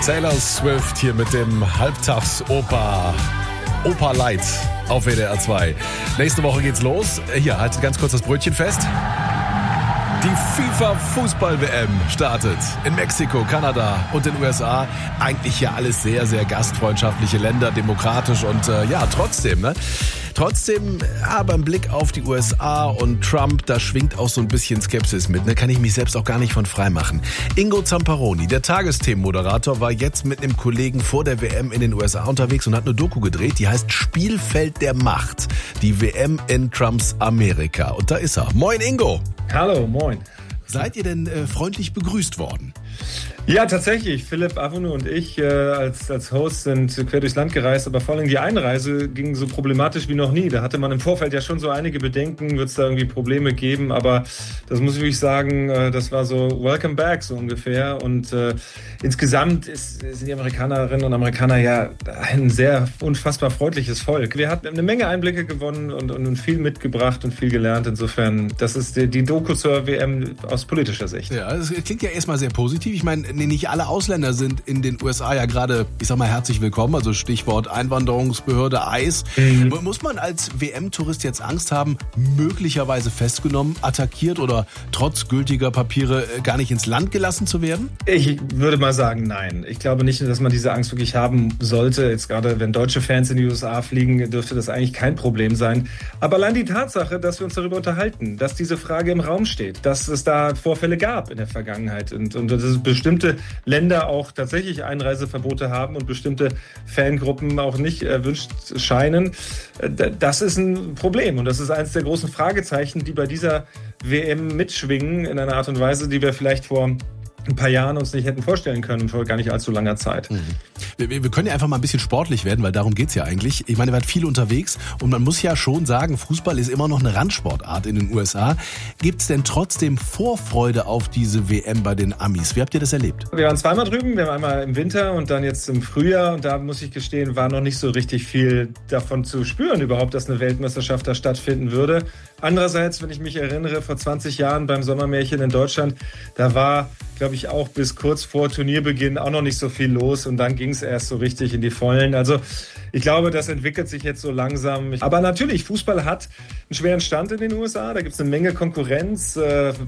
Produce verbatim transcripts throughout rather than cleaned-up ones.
Taylor Swift hier mit dem Halbtags-Oper Oper Light auf W D R zwei. Nächste Woche geht's los. Hier, halt ganz kurz das Brötchen fest. Die FIFA-Fußball-W M startet in Mexiko, Kanada und den U S A. Eigentlich ja alles sehr, sehr gastfreundschaftliche Länder, demokratisch und äh, ja, trotzdem, ne? Trotzdem, ja, beim Blick auf die U S A und Trump, da schwingt auch so ein bisschen Skepsis mit. Ne? Kann ich mich selbst auch gar nicht von frei machen. Ingo Zamparoni, der Tagesthemenmoderator, war jetzt mit einem Kollegen vor der W M in den U S A unterwegs und hat eine Doku gedreht, die heißt Spielfeld der Macht. Die W M in Trumps Amerika. Und da ist er. Moin Ingo. Hallo, moin. Seid ihr denn äh, freundlich begrüßt worden? Ja, tatsächlich. Philipp Avonu und ich äh, als, als Host sind quer durchs Land gereist, aber vor allem die Einreise ging so problematisch wie noch nie. Da hatte man im Vorfeld ja schon so einige Bedenken, wird es da irgendwie Probleme geben, aber das muss ich wirklich sagen, äh, das war so welcome back so ungefähr und äh, insgesamt ist, sind die Amerikanerinnen und Amerikaner ja ein sehr unfassbar freundliches Volk. Wir hatten eine Menge Einblicke gewonnen und, und, und viel mitgebracht und viel gelernt. Insofern, das ist die, die Doku zur W M aus politischer Sicht. Ja, das klingt ja erstmal sehr positiv. Ich meine, nicht alle Ausländer sind in den U S A ja gerade, ich sag mal, herzlich willkommen. Also Stichwort Einwanderungsbehörde, I C E. Mhm. Muss man als W M-Tourist jetzt Angst haben, möglicherweise festgenommen, attackiert oder trotz gültiger Papiere gar nicht ins Land gelassen zu werden? Ich würde mal sagen, nein. Ich glaube nicht, dass man diese Angst wirklich haben sollte. Jetzt gerade, wenn deutsche Fans in die U S A fliegen, dürfte das eigentlich kein Problem sein. Aber allein die Tatsache, dass wir uns darüber unterhalten, dass diese Frage im Raum steht, dass es da Vorfälle gab in der Vergangenheit und, und dass es bestimmte Länder auch tatsächlich Einreiseverbote haben und bestimmte Fangruppen auch nicht erwünscht scheinen. Das ist ein Problem und das ist eines der großen Fragezeichen, die bei dieser W M mitschwingen in einer Art und Weise, die wir vielleicht vor ein paar Jahren uns nicht hätten vorstellen können, vor gar nicht allzu langer Zeit. Mhm. Wir, wir können ja einfach mal ein bisschen sportlich werden, weil darum geht's ja eigentlich. Ich meine, ihr wart viel unterwegs und man muss ja schon sagen, Fußball ist immer noch eine Randsportart in den U S A. Gibt's denn trotzdem Vorfreude auf diese W M bei den Amis? Wie habt ihr das erlebt? Wir waren zweimal drüben. Wir waren einmal im Winter und dann jetzt im Frühjahr. Und da muss ich gestehen, war noch nicht so richtig viel davon zu spüren überhaupt, dass eine Weltmeisterschaft da stattfinden würde. Andererseits, wenn ich mich erinnere, vor zwanzig Jahren beim Sommermärchen in Deutschland, da war, glaube ich, auch bis kurz vor Turnierbeginn auch noch nicht so viel los und dann ging es erst so richtig in die Vollen. Also ich glaube, das entwickelt sich jetzt so langsam. Aber natürlich, Fußball hat einen schweren Stand in den U S A. Da gibt es eine Menge Konkurrenz.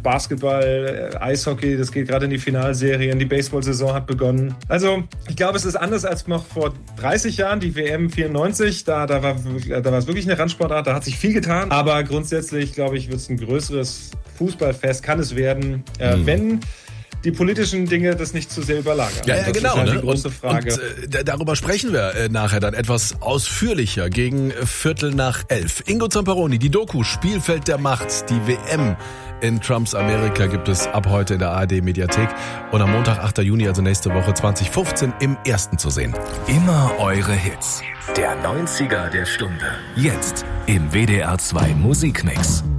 Basketball, Eishockey, das geht gerade in die Finalserien. Die Baseball-Saison hat begonnen. Also ich glaube, es ist anders als noch vor dreißig Jahren, die W M vierundneunzig. Da, da, war, da war es wirklich eine Randsportart, da hat sich viel getan. Aber grundsätzlich, glaube ich, wird es ein größeres Fußballfest, kann es werden, äh, mhm. wenn die politischen Dinge das nicht zu sehr überlagern. Ja, ja das genau. ist halt ne? die große Frage. Und, äh, darüber sprechen wir äh, nachher dann etwas ausführlicher gegen Viertel nach elf. Ingo Zamparoni, die Doku Spielfeld der Macht, die W M in Trumps Amerika gibt es ab heute in der A R D-Mediathek und am Montag, achter Juni, also nächste Woche zwanzig fünfzehn, im Ersten zu sehen. Immer eure Hits. Der neunziger der Stunde. Jetzt im W D R zwei Musikmix.